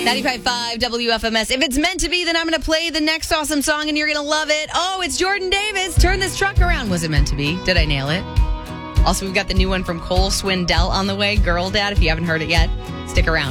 95.5 WFMS. If it's meant to be, then I'm going to play the next awesome song and you're going to love it. Oh, it's Jordan Davis. Turn this truck around. Was it meant to be? Did I nail it? Also, we've got the new one from Cole Swindell on the way, Girl Dad. If you haven't heard it yet, stick around.